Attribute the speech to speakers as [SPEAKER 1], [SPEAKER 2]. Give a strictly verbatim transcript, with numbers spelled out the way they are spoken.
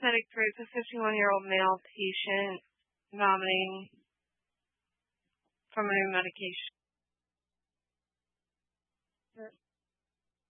[SPEAKER 1] Medic three, it's a fifty-one-year-old male patient vomiting from a new medication.